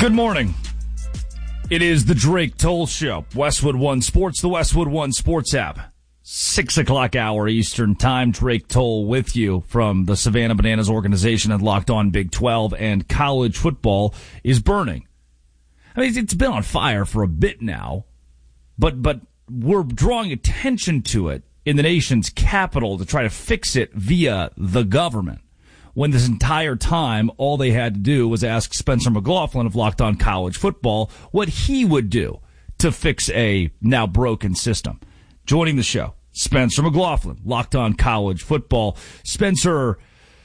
Good morning. It is the Drake Toll Show. Westwood One Sports, the Westwood One Sports app. 6 o'clock hour Eastern time. Drake Toll with you from the Savannah Bananas organization and Locked On Big 12, and college football is burning. I mean, it's been on fire for a bit now, but we're drawing attention to it in the nation's capital to try to fix it via the government, when this entire time all they had to do was ask Spencer McLaughlin of Locked On College Football what he would do to fix a now broken system. Joining the show, Spencer McLaughlin, Locked On College Football. Spencer,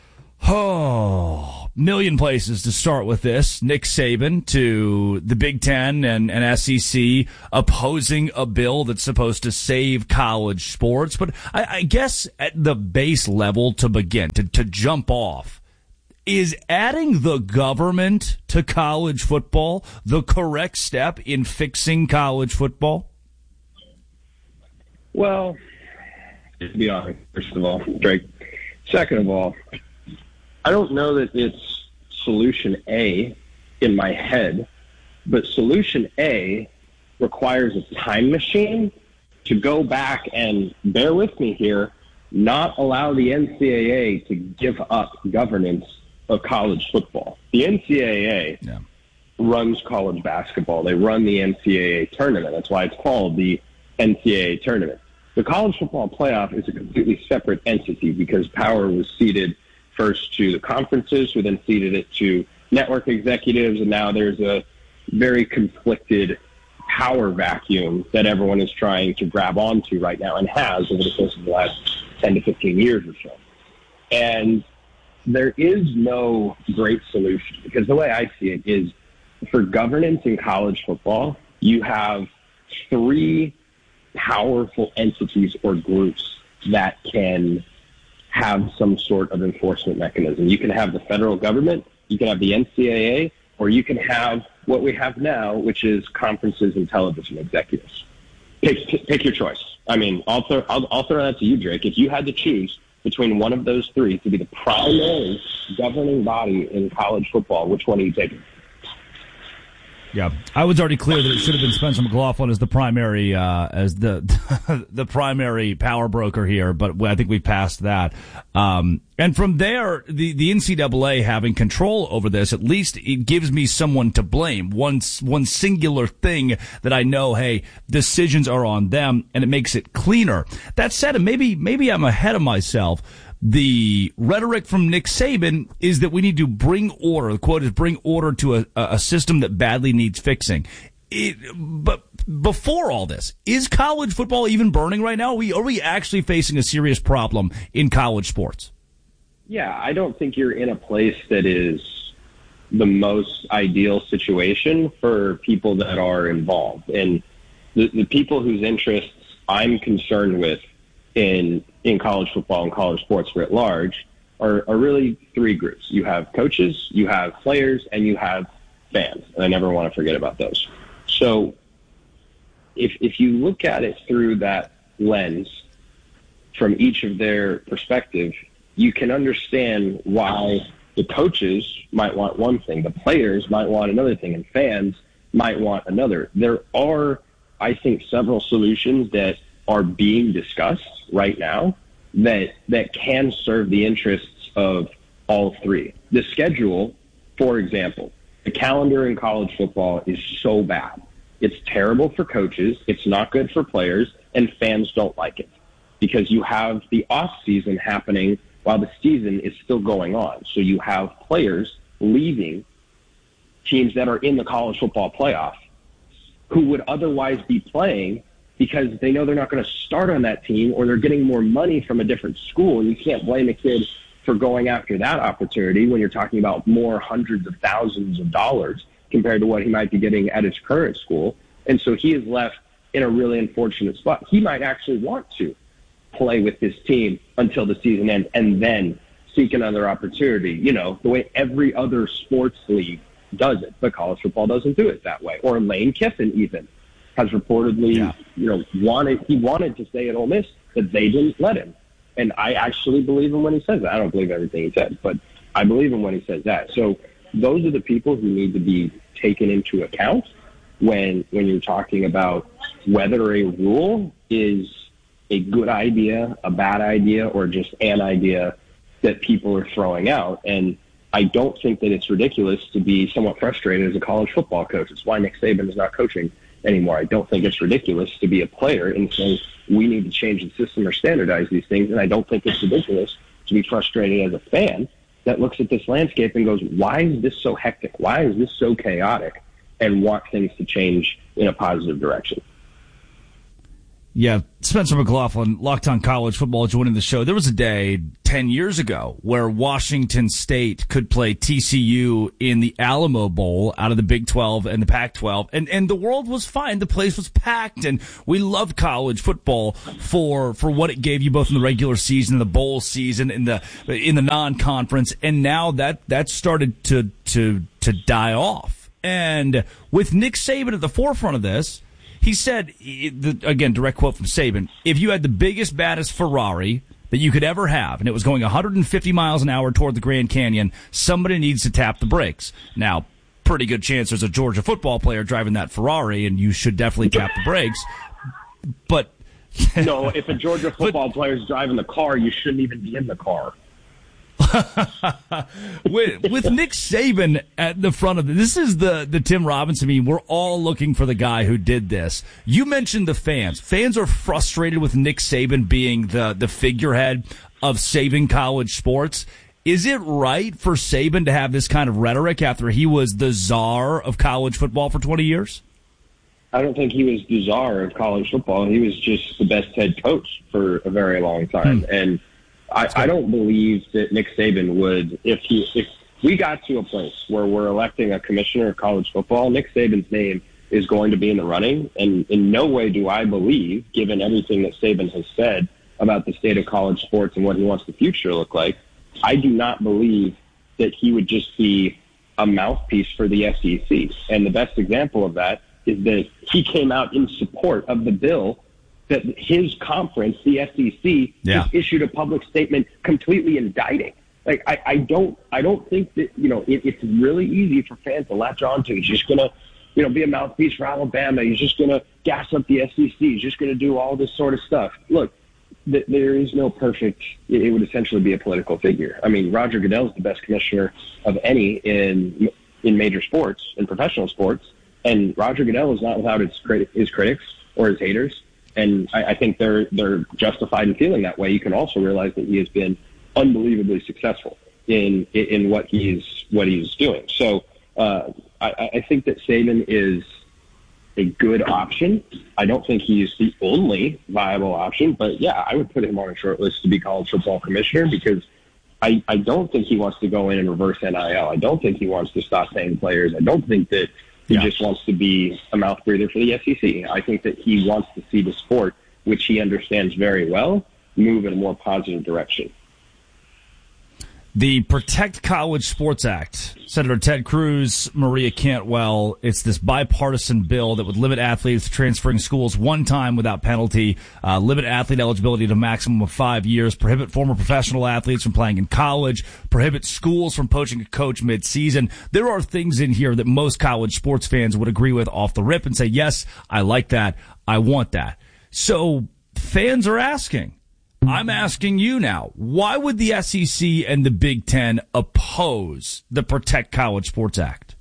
million places to start with this. Nick Saban to the Big Ten and SEC opposing a bill that's supposed to save college sports. But I guess at the base level to begin, to jump off, is adding the government to college football the correct step in fixing college football? Well, to be honest, first of all, Drake. Second of all, I don't know that it's solution A in my head, but solution A requires a time machine to go back and, bear with me here, not allow the NCAA to give up governance of college football. The NCAA runs college basketball. They run the NCAA tournament. That's why it's called the NCAA tournament. The college football playoff is a completely separate entity because power was ceded first to the conferences, who then ceded it to network executives, and now there's a very conflicted power vacuum that everyone is trying to grab onto right now and has over the course of the last 10 to 15 years or so. And there is no great solution because the way I see it is for governance in college football, you have three powerful entities or groups that can have some sort of enforcement mechanism. You can have the federal government, you can have the NCAA, or you can have what we have now, which is conferences and television executives. Pick your choice. I mean, I'll throw that to you, Drake. If you had to choose between one of those three to be the primary governing body in college football, which one are you taking? Yeah, I was already clear that it should have been Spencer McLaughlin as the primary, as the primary power broker here, but I think we passed that. And from there, the NCAA having control over this, at least it gives me someone to blame. One singular thing that I know, hey, decisions are on them, and it makes it cleaner. That said, and maybe I'm ahead of myself. The rhetoric from Nick Saban is that we need to bring order. The quote is bring order to a system that badly needs fixing. But before all this, is college football even burning right now? Are we actually facing a serious problem in college sports? Yeah, I don't think you're in a place that is the most ideal situation for people that are involved. And the people whose interests I'm concerned with in college football and college sports writ large are really three groups. You have coaches, you have players, and you have fans. And I never want to forget about those. So if you look at it through that lens from each of their perspective, you can understand why the coaches might want one thing, the players might want another thing, and fans might want another. There are, I think, several solutions that are being discussed right now that can serve the interests of all three. The schedule, for example, the calendar in college football is so bad. It's terrible for coaches, it's not good for players, and fans don't like it because you have the off season happening while the season is still going on. So you have players leaving teams that are in the college football playoff who would otherwise be playing because they know they're not going to start on that team, or they're getting more money from a different school. You can't blame a kid for going after that opportunity when you're talking about more hundreds of thousands of dollars compared to what he might be getting at his current school. And so he is left in a really unfortunate spot. He might actually want to play with his team until the season ends and then seek another opportunity, you know, the way every other sports league does it. But college football doesn't do it that way. Or Lane Kiffin even has reportedly, wanted to stay at Ole Miss, but they didn't let him. And I actually believe him when he says that. I don't believe everything he says, but I believe him when he says that. So those are the people who need to be taken into account when you're talking about whether a rule is a good idea, a bad idea, or just an idea that people are throwing out. And I don't think that it's ridiculous to be somewhat frustrated as a college football coach. It's why Nick Saban is not coaching anymore. I don't think it's ridiculous to be a player and say we need to change the system or standardize these things. And I don't think it's ridiculous to be frustrated as a fan that looks at this landscape and goes, why is this so hectic? Why is this so chaotic? And want things to change in a positive direction. Yeah, Spencer McLaughlin, Locked On College Football, joining the show. There was a day 10 years ago where Washington State could play TCU in the Alamo Bowl out of the Big 12 and the Pac-12, and the world was fine. The place was packed, and we loved college football for what it gave you both in the regular season, the bowl season, in the non-conference, and now that started to die off. And with Nick Saban at the forefront of this, he said, again, direct quote from Saban, if you had the biggest, baddest Ferrari that you could ever have, and it was going 150 miles an hour toward the Grand Canyon, somebody needs to tap the brakes. Now, pretty good chance there's a Georgia football player driving that Ferrari, and you should definitely tap the brakes. But no, if a Georgia football player is driving the car, you shouldn't even be in the car. with Nick Saban at the front of this is the Tim Robinson. I mean, we're all looking for the guy who did this. You mentioned the fans. Fans are frustrated with Nick Saban being the figurehead of saving college sports. Is it right for Saban to have this kind of rhetoric after he was the czar of college football for 20 years? I don't think he was the czar of college football. He was just the best head coach for a very long time. And I don't believe that Nick Saban would, if we got to a place where we're electing a commissioner of college football, Nick Saban's name is going to be in the running. And in no way do I believe, given everything that Saban has said about the state of college sports and what he wants the future to look like, I do not believe that he would just be a mouthpiece for the SEC. And the best example of that is that he came out in support of the bill that his conference, the SEC, just issued a public statement completely indicting. Like, I don't think that, it's really easy for fans to latch on to. He's just going to, be a mouthpiece for Alabama. He's just going to gas up the SEC. He's just going to do all this sort of stuff. Look, there is no perfect, it would essentially be a political figure. I mean, Roger Goodell is the best commissioner of any in major sports, in professional sports, and Roger Goodell is not without his critics or his haters. And I think they're justified in feeling that way. You can also realize that he has been unbelievably successful in what he's doing. So I think that Saban is a good option. I don't think he's the only viable option, but yeah, I would put him on a short list to be college football commissioner because I don't think he wants to go in and reverse NIL. I don't think he wants to stop paying players. I don't think that he just wants to be a mouth breather for the SEC. I think that he wants to see the sport, which he understands very well, move in a more positive direction. The Protect College Sports Act, Senator Ted Cruz, Maria Cantwell, it's this bipartisan bill that would limit athletes transferring schools one time without penalty, limit athlete eligibility to a maximum of 5 years, prohibit former professional athletes from playing in college, prohibit schools from poaching a coach mid-season. There are things in here that most college sports fans would agree with off the rip and say, yes, I like that, I want that. So fans are asking. I'm asking you now, why would the SEC and the Big Ten oppose the Protect College Sports Act?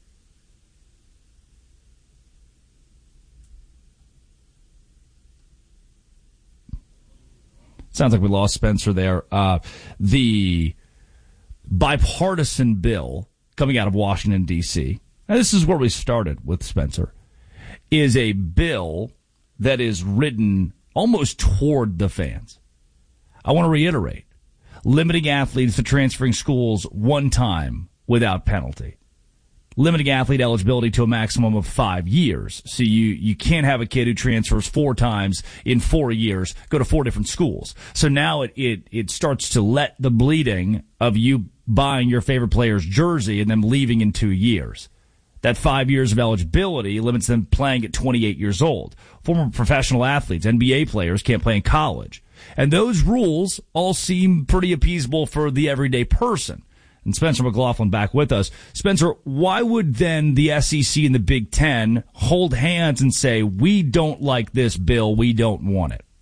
Sounds like we lost Spencer there. The bipartisan bill coming out of Washington, D.C., and this is where we started with Spencer, is a bill that is written almost toward the fans. I want to reiterate, limiting athletes to transferring schools one time without penalty. Limiting athlete eligibility to a maximum of 5 years. So you can't have a kid who transfers 4 times in 4 years, go to 4 different schools. So now it starts to let the bleeding of you buying your favorite player's jersey and them leaving in 2 years. That 5 years of eligibility limits them playing at 28 years old. Former professional athletes, NBA players, can't play in college. And those rules all seem pretty appeasable for the everyday person. and Spencer McLaughlin back with us. Spencer, why would then the SEC and the Big Ten hold hands and say, we don't like this bill, we don't want it?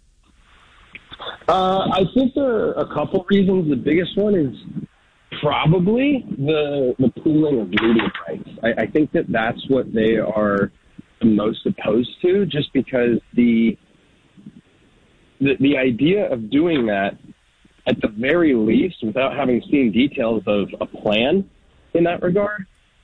I think there are a couple reasons. The biggest one is probably the pooling of media rights. I think that's what they are the most opposed to, just because the idea of doing that, at the very least, without having seen details of a plan in that regard,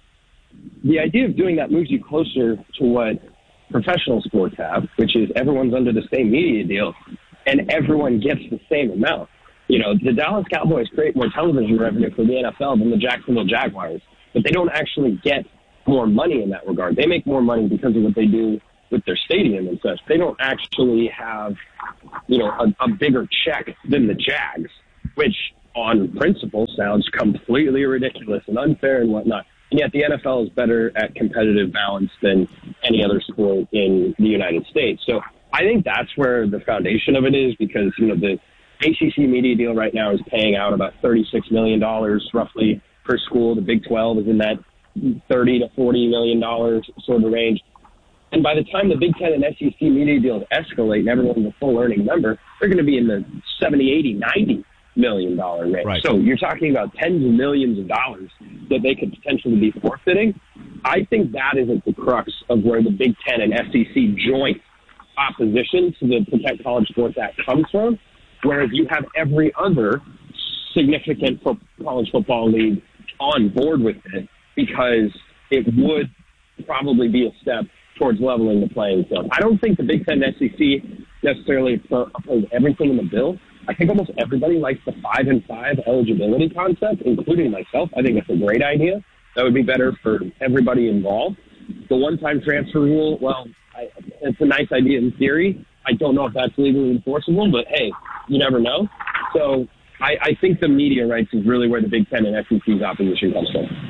the idea of doing that moves you closer to what professional sports have, which is everyone's under the same media deal and everyone gets the same amount. You know, the Dallas Cowboys create more television revenue for the NFL than the Jacksonville Jaguars, but they don't actually get more money in that regard. They make more money because of what they do with their stadium and such. They don't actually have, you know, a bigger check than the Jags, which on principle sounds completely ridiculous and unfair and whatnot. And yet the NFL is better at competitive balance than any other sport in the United States. So I think that's where the foundation of it is, because, you know, the ACC media deal right now is paying out about $36 million roughly per school. The Big 12 is in that $30 to $40 million sort of range. And by the time the Big Ten and SEC media deals escalate and everyone's a full earning member, they're going to be in the $70, $80, $90 million range. Right. So you're talking about tens of millions of dollars that they could potentially be forfeiting. I think that is at the crux of where the Big Ten and SEC joint opposition to the Protect College Sports Act comes from, whereas you have every other significant college football league on board with it, because it would probably be a step towards leveling the playing field. I don't think the Big Ten and SEC necessarily oppose everything in the bill. I think almost everybody likes the 5-and-5 eligibility concept, including myself. I think it's a great idea. That would be better for everybody involved. The one-time transfer rule, well, it's a nice idea in theory. I don't know if that's legally enforceable, but hey, you never know. So I think the media rights is really where the Big Ten and SEC's opposition comes from.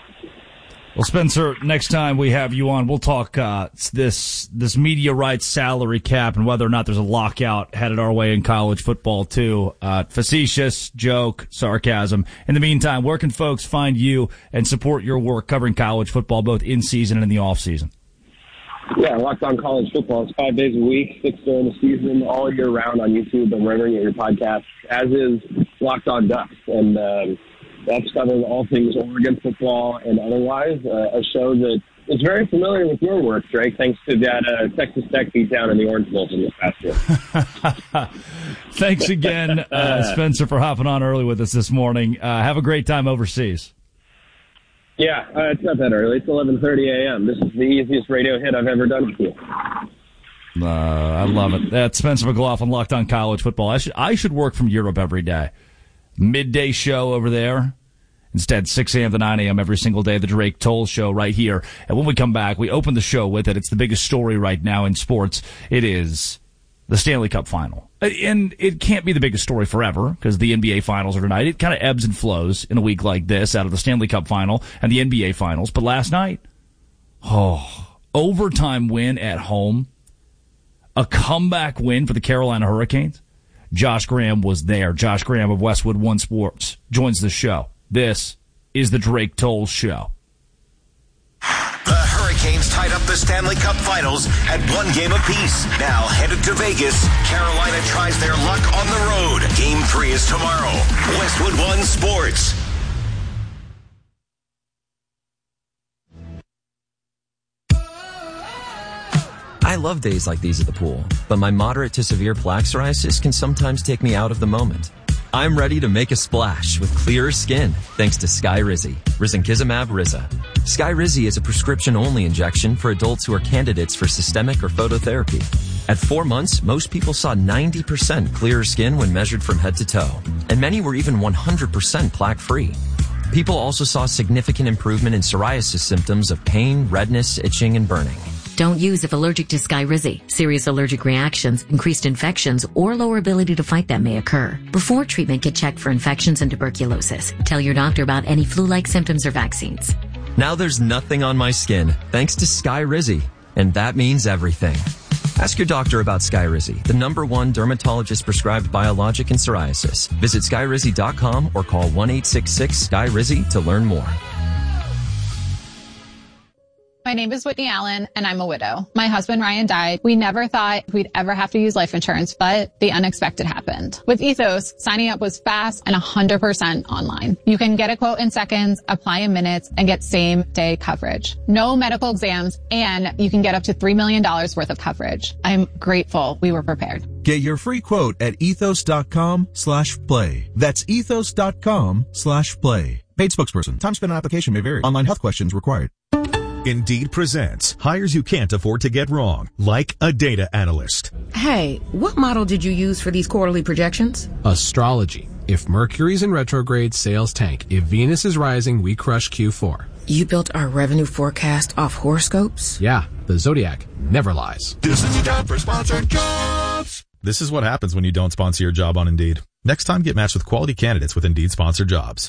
Well, Spencer, next time we have you on, we'll talk this media rights salary cap and whether or not there's a lockout headed our way in college football too. Facetious, joke, sarcasm. In the meantime, where can folks find you and support your work covering college football both in season and in the off season? Yeah, Locked On College Football. It's 5 days a week, 6 during the season, all year round on YouTube and wherever you get your podcasts, as is Locked On Ducks. And that's covering all things Oregon football and otherwise. A show that is very familiar with your work, Drake, thanks to that Texas Tech beatdown in the Orange Bowl from this past year. Thanks again, Spencer, for hopping on early with us this morning. Have a great time overseas. Yeah, it's not that early. It's 11:30 a.m. This is the easiest radio hit I've ever done for you. I love it. That's Spencer McLaughlin, Locked On College Football. I should work from Europe every day. Midday show over there. Instead, 6 a.m. to 9 a.m. every single day, the Drake Toll Show right here. And when we come back, we open the show with it. It's the biggest story right now in sports. It is the Stanley Cup Final. And it can't be the biggest story forever because the NBA Finals are tonight. It kind of ebbs and flows in a week like this out of the Stanley Cup Final and the NBA Finals. But last night, overtime win at home, a comeback win for the Carolina Hurricanes. Josh Graham was there. Josh Graham of Westwood One Sports joins the show. This is the Drake Toll Show. The Hurricanes tied up the Stanley Cup Finals at 1 game apiece. Now headed to Vegas, Carolina tries their luck on the road. Game 3 is tomorrow. Westwood One Sports. I love days like these at the pool, but my moderate to severe plaque psoriasis can sometimes take me out of the moment. I'm ready to make a splash with clearer skin thanks to Skyrizi, risankizumab Riza. Skyrizi is a prescription-only injection for adults who are candidates for systemic or phototherapy. At 4 months, most people saw 90% clearer skin when measured from head to toe, and many were even 100% plaque-free. People also saw significant improvement in psoriasis symptoms of pain, redness, itching, and burning. Don't use if allergic to Skyrizi. Serious allergic reactions, increased infections, or lower ability to fight them may occur. Before treatment, get checked for infections and tuberculosis. Tell your doctor about any flu-like symptoms or vaccines. Now there's nothing on my skin thanks to Skyrizi, and that means everything. Ask your doctor about Skyrizi, the #1 dermatologist-prescribed biologic in psoriasis. Visit Skyrizi.com or call 1-866-SKY-RIZZI to learn more. My name is Whitney Allen, and I'm a widow. My husband, Ryan, died. We never thought we'd ever have to use life insurance, but the unexpected happened. With Ethos, signing up was fast and 100% online. You can get a quote in seconds, apply in minutes, and get same-day coverage. No medical exams, and you can get up to $3 million worth of coverage. I'm grateful we were prepared. Get your free quote at ethos.com/play. That's ethos.com/play. Paid spokesperson. Time spent on application may vary. Online health questions required. Indeed presents hires you can't afford to get wrong, like a data analyst. Hey, what model did you use for these quarterly projections? Astrology. If Mercury's in retrograde, sales tank. If Venus is rising, we crush Q4. You built our revenue forecast off horoscopes? Yeah, the Zodiac never lies. This is your job for sponsored jobs. This is what happens when you don't sponsor your job on Indeed. Next time, get matched with quality candidates with Indeed sponsored jobs.